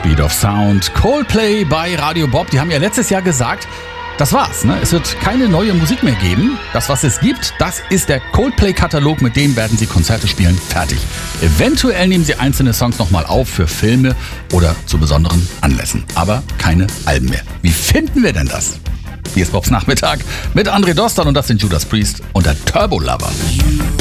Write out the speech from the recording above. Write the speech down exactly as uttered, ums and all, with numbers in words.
Speed of Sound. Coldplay bei Radio Bob. Die haben ja letztes Jahr gesagt, das war's. Ne? Es wird keine neue Musik mehr geben. Das, was es gibt, das ist der Coldplay-Katalog. Mit dem werden sie Konzerte spielen. Fertig. Eventuell nehmen sie einzelne Songs nochmal auf für Filme oder zu besonderen Anlässen. Aber keine Alben mehr. Wie finden wir denn das? Hier ist Bobs Nachmittag mit André Dostal und das sind Judas Priest und der Turbo Lover.